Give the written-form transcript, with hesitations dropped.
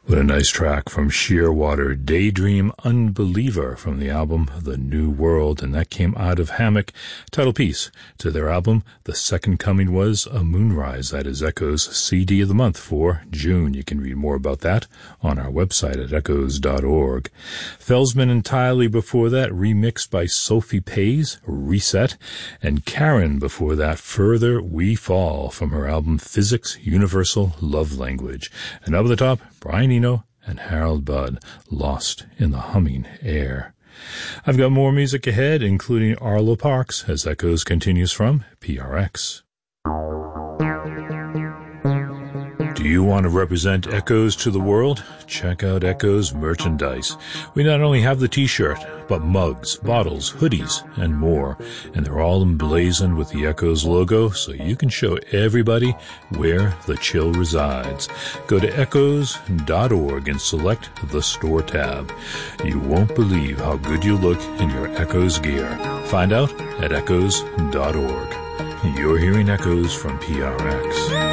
What a nice track from Shearwater, Daydream Unbeliever from the album The New World, and that came out of Hammock, title piece to their album The Second Coming was a Moonrise. That is Echo's CD of the month for June. You can read more about that on our website at echoes.org. Felsman entirely before that, remixed by Sophie Pays, Reset, and Karen before that, Further We Fall from her album Physics Universal Love Language. And up at the top, Brian Eno and Harold Budd, Lost in the Humming Air. I've got more music ahead, including Arlo Parks, as Echoes continues from PRX. Do you want to represent Echoes to the world? Check out Echoes merchandise. We not only have the t-shirt, but mugs, bottles, hoodies, and more. And they're all emblazoned with the Echoes logo, so you can show everybody where the chill resides. Go to echoes.org and select the store tab. You won't believe how good you look in your Echoes gear. Find out at echoes.org. You're hearing Echoes from PRX.